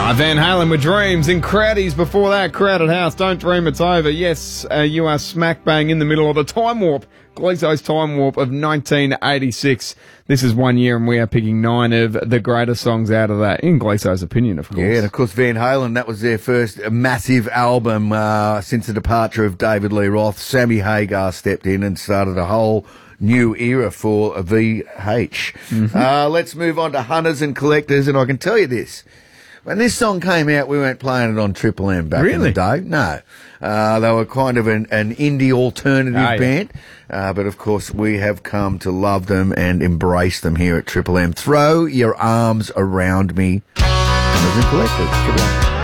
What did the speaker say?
Van Halen with Dreams in Crowdies. Before that, Crowded House, Don't Dream It's Over. Yes, you are smack bang in the middle of the time warp, Gleeso's time warp of 1986. This is 1 year and we are picking 9 of the greatest songs out of that, in Gleeso's opinion, of course. Yeah, and of course Van Halen, that was their first massive album since the departure of David Lee Roth. Sammy Hagar stepped in and started a whole new era for VH. Mm-hmm. Let's move on to Hunters and Collectors, and I can tell you this. When this song came out, we weren't playing it on Triple M back in the day. No. They were kind of an indie alternative band. But, of course, we have come to love them and embrace them here at Triple M. Throw your arms around me. Hunters and Collectors. Triple M.